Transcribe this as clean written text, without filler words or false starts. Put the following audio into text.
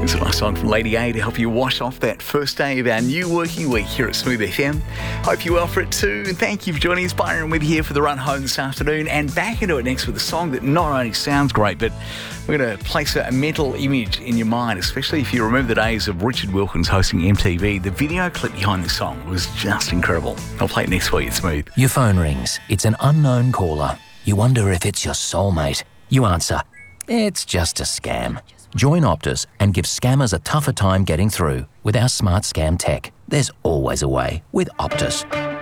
It's a nice song from Lady A to help you wash off that first day of our new working week here at Smooth FM. Hope you're well for it too. And thank you for joining us. Byron with you here for the run home this afternoon. And back into it next with a song that not only sounds great, but we're going to place a mental image in your mind, especially if you remember the days of Richard Wilkins hosting MTV. The video clip behind this song was just incredible. I'll play it next week. It's Smooth. Your phone rings. It's an unknown caller. You wonder if it's your soulmate. You answer. It's just a scam. Join Optus and give scammers a tougher time getting through with our smart scam tech. There's always a way with Optus.